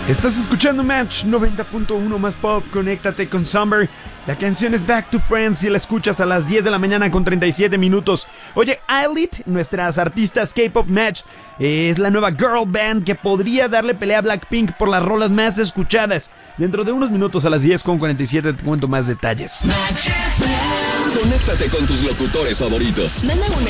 Estás escuchando Match 90.1 más pop, conéctate con Summer. La canción es Back to Friends y la escuchas a las 10 de la mañana con 37 minutos. Oye, Ailit, nuestras artistas K-Pop Match, es la nueva girl band que podría darle pelea a Blackpink por las rolas más escuchadas. Dentro de unos minutos a las 10 con 47 te cuento más detalles. Conéctate con tus locutores favoritos. Manda un